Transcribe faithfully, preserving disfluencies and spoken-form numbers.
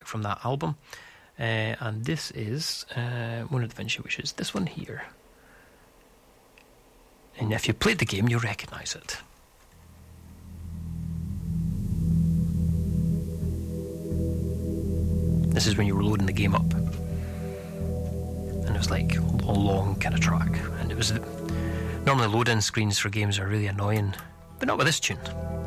from that album. Uh, and this is uh, Mona Da Vinci, which is this one here. And if you played the game, you'll recognise it. This is when you were loading the game up. And it was like a long kind of track. And it was... Normally load-in screens for games are really annoying, but not with this tune.